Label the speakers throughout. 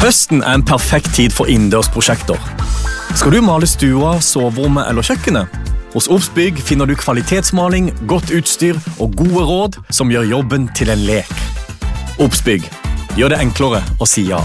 Speaker 1: Høsten en perfekt tid for innendørsprosjekter. Skal du male stua, soverommet eller kjøkkenet? Hos Obsbygg finner du kvalitetsmaling, godt utstyr og gode råd som gjør jobben til en lek. Obsbygg. Gjør det enklere å si ja.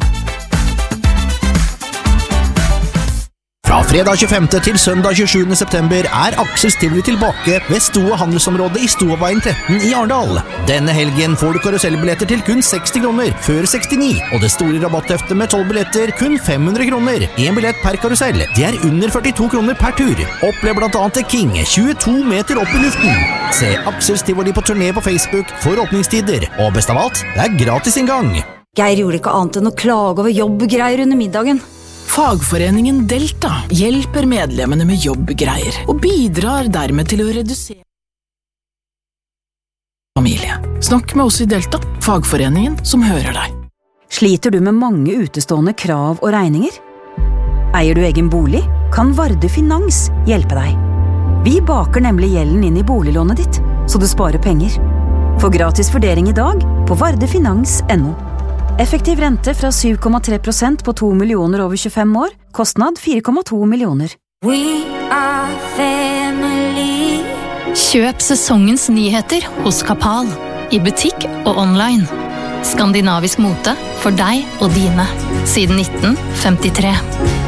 Speaker 2: Fra fredag 25. til søndag 27. september Axels Tivoli tilbake ved Stoa handelsområdet i Stoaveien 13 i Arendal. Denne helgen får du karusellbilletter til kun 60 kroner, før 69, og det store rabattheftet med 12 billetter kun 500 kroner. En billett per karusell, det under 42 kroner per tur. Opplev blant annet The King, 22 meter opp i luften. Se Axels Tivoli på turné på Facebook for åpningstider, og best av alt, det gratis inngang.
Speaker 3: Geir gjorde ikke annet enn å klage over jobbgreier under middagen.
Speaker 4: Fagforeningen Delta hjelper medlemmene med jobbgreier og bidrar dermed til å redusere familie. Snakk med oss i Delta, fagforeningen som hører deg.
Speaker 3: Sliter du med mange utestående krav og regninger? Eier du egen bolig? Kan Varde Finans hjelpe deg? Vi baker nemlig gjelden inn i boliglånet ditt, så du sparer penger. Få gratis vurdering i dag på vardefinans.no. Effektiv rente fra 7,3% på 2 millioner over 25 år. Kostnad 4,2 millioner.
Speaker 5: We are family.
Speaker 6: Kjøp sesongens nyheter hos Kapal. I butikk og online. Skandinavisk mote for deg og dine. Siden 1953.